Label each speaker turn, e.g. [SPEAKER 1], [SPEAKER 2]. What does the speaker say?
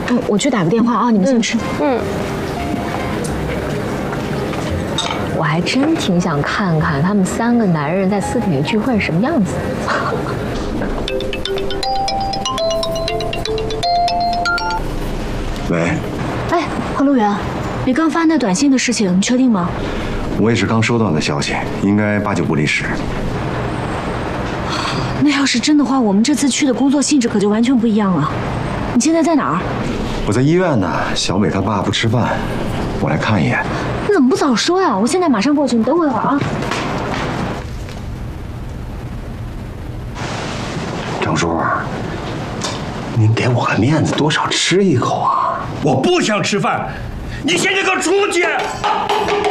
[SPEAKER 1] 我去打个电话啊，你们先吃。
[SPEAKER 2] 我还真挺想看看他们3个男人在私底下聚会是什么样子。
[SPEAKER 3] 喂，
[SPEAKER 1] 哎，何路远，你刚发那短信的事情，你确定吗？
[SPEAKER 3] 我也是刚收到的消息，应该8、9不离十。
[SPEAKER 1] 那要是真的话，我们这次去的工作性质可就完全不一样了。你现在在哪儿？
[SPEAKER 3] 我在医院呢，小北他爸不吃饭，我来看一眼。
[SPEAKER 1] 你怎么不早说呀？我现在马上过去，你等我一会儿啊。
[SPEAKER 3] 张叔，您给我个面子，多少吃一口啊！
[SPEAKER 4] 我不想吃饭，你现在给我出去！